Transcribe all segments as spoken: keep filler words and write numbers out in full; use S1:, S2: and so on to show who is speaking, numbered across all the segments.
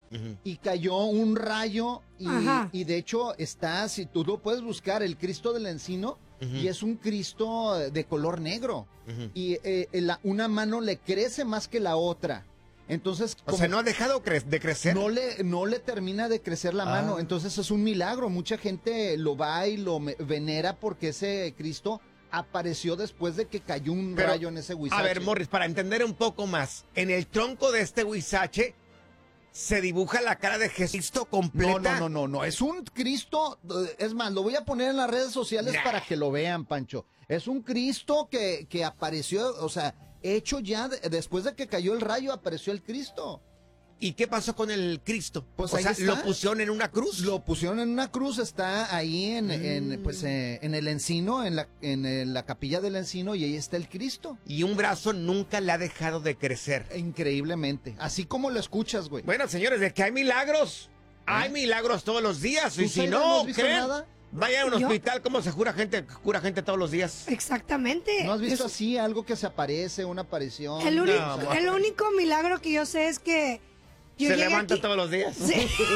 S1: uh-huh.
S2: y cayó un rayo y, y de hecho está, si tú lo puedes buscar, el Cristo del Encino, uh-huh. y es un Cristo de color negro. Uh-huh. Y eh, la, una mano le crece más que la otra. Entonces,
S1: o sea, no ha dejado cre- de crecer.
S2: No le, no le termina de crecer la ah. mano. Entonces es un milagro. Mucha gente lo va y lo venera porque ese Cristo apareció después de que cayó un Pero, rayo en ese huizache.
S1: A ver, Morris, para entender un poco más, en el tronco de este huizache se dibuja la cara de Jesucristo completa.
S2: No, no, no, no, no. Es un Cristo. Es más, lo voy a poner en las redes sociales nah. para que lo vean, Pancho. Es un Cristo que, que apareció, o sea, hecho ya de, después de que cayó el rayo, apareció el Cristo.
S1: ¿Y qué pasó con el Cristo?
S2: Pues
S1: o
S2: ahí
S1: sea,
S2: está.
S1: ¿lo pusieron en una cruz?
S2: Lo pusieron en una cruz, está ahí en, mm. en pues eh, en el encino, en la, en eh, la capilla del encino, y ahí está el Cristo.
S1: Y un brazo nunca le ha dejado de crecer.
S2: Increíblemente, así como lo escuchas, güey.
S1: Bueno, señores, de que hay milagros, ¿eh? Hay milagros todos los días, y si no,
S2: ¿no
S1: ¿creen?
S2: Nada?
S1: Vaya a un
S3: ¿Yo?
S1: hospital, ¿cómo se cura gente, cura gente todos los días?
S3: Exactamente.
S2: ¿No has visto
S3: es...
S2: así algo que se aparece, una aparición?
S3: El, uni- no, el único milagro que yo sé es que yo
S1: se levanta
S3: aquí...
S1: todos los días.
S3: Sí.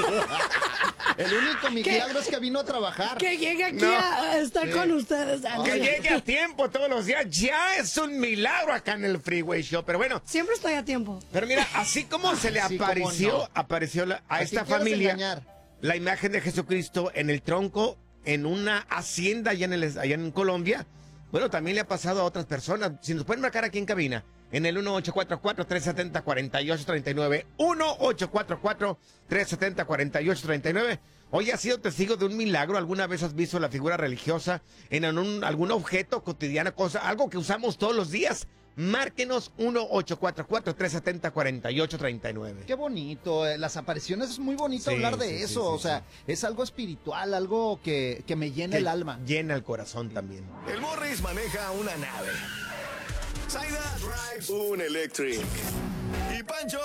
S2: El único milagro es que vino a trabajar.
S3: Que llegue aquí
S1: no.
S3: a estar sí. con ustedes.
S1: Que llegue a tiempo todos los días. Ya es un milagro acá en el Freeway Show. Pero bueno.
S3: Siempre estoy a tiempo.
S1: Pero mira, así como se le
S2: así
S1: apareció,
S2: no.
S1: apareció la, a
S2: así
S1: esta familia
S2: engañar.
S1: La imagen de Jesucristo en el tronco, en una hacienda allá en, el, allá en Colombia. Bueno, también le ha pasado a otras personas. Si nos pueden marcar aquí en cabina, en el uno ocho cuatro cuatro, tres siete cero, cuatro ocho tres nueve, uno ocho cuatro cuatro, tres siete cero, cuatro ocho tres nueve. Hoy has sido testigo de un milagro. ¿Alguna vez has visto la figura religiosa en un, algún objeto cotidiano, cosa, algo que usamos todos los días? Márquenos uno ocho cuatro cuatro, tres siete cero, cuatro ocho tres nueve.
S2: Qué bonito, eh, las apariciones es muy bonito sí, hablar de sí, eso, sí, sí, o sea, sí. es algo espiritual, algo que, que me llena
S1: que
S2: el alma.
S1: Llena el corazón también.
S4: El Morris maneja una nave. Zaida drives un Electric. Y Pancho,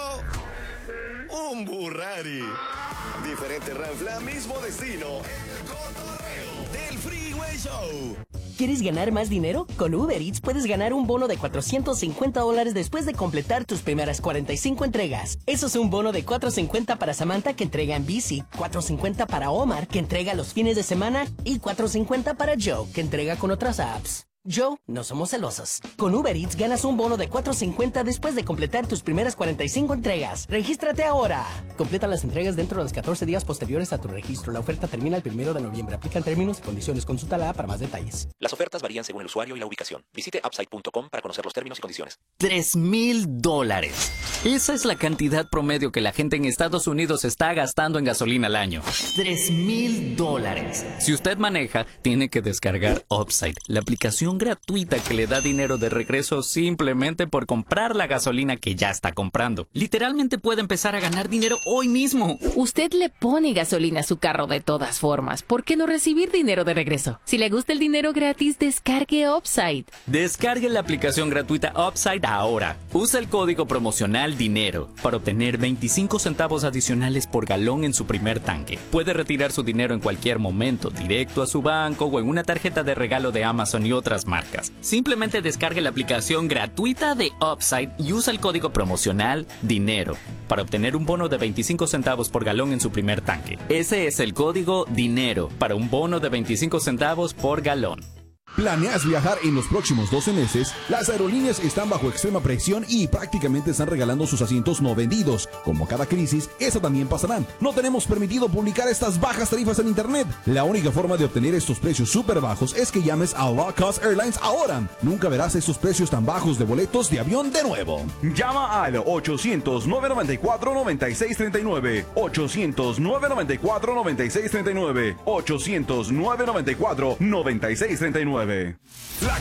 S4: un Burrari. Diferente ranfla, mismo destino. El cotorreo del Freeway Show.
S5: ¿Quieres ganar más dinero? Con Uber Eats puedes ganar un bono de cuatrocientos cincuenta dólares después de completar tus primeras cuarenta y cinco entregas. Eso es un bono de cuatrocientos cincuenta para Samantha, que entrega en bici, cuatrocientos cincuenta para Omar, que entrega los fines de semana, y cuatrocientos cincuenta para Joe, que entrega con otras apps. Joe, no somos celosos. Con Uber Eats ganas un bono de cuatrocientos cincuenta después de completar tus primeras cuarenta y cinco entregas. ¡Regístrate ahora! Completa las entregas dentro de los catorce días posteriores a tu registro. La oferta termina el primero de noviembre. Aplican términos y condiciones. Consulta la app para más detalles.
S6: Las ofertas varían según el usuario y la ubicación. Visite upside punto com para conocer los términos y condiciones.
S7: Tres mil dólares. Esa es la cantidad promedio que la gente en Estados Unidos está gastando en gasolina al año. Tres mil dólares. Si usted maneja, tiene que descargar Upside, la aplicación gratuita que le da dinero de regreso simplemente por comprar la gasolina que ya está comprando. Literalmente puede empezar a ganar dinero hoy mismo.
S8: Usted le pone gasolina a su carro de todas formas. ¿Por qué no recibir dinero de regreso? Si le gusta el dinero gratis, descargue Upside.
S7: Descargue la aplicación gratuita Upside ahora. Usa el código promocional DINERO para obtener veinticinco centavos adicionales por galón en su primer tanque. Puede retirar su dinero en cualquier momento, directo a su banco o en una tarjeta de regalo de Amazon y otras marcas. Simplemente descargue la aplicación gratuita de Upside y usa el código promocional DINERO para obtener un bono de veinticinco centavos por galón en su primer tanque. Ese es el código DINERO para un bono de veinticinco centavos por galón.
S9: ¿Planeas viajar en los próximos doce meses? Las aerolíneas están bajo extrema presión y prácticamente están regalando sus asientos no vendidos. Como cada crisis, esa también pasará. No tenemos permitido publicar estas bajas tarifas en internet. La única forma de obtener estos precios súper bajos es que llames a Low Cost Airlines ahora. Nunca verás estos precios tan bajos de boletos de avión de nuevo.
S10: Llama al ochocientos, nueve noventa y cuatro, noventa y seis treinta y nueve. ochocientos, nueve noventa y cuatro, noventa y seis treinta y nueve. ochocientos, nueve noventa y cuatro, noventa y seis treinta y nueve. La